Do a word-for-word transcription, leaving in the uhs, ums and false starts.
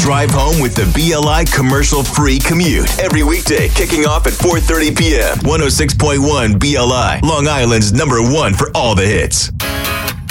Drive home with the B L I commercial-free commute. Every weekday, kicking off at four thirty p.m. one oh six point one B L I, Long Island's number one for all the hits.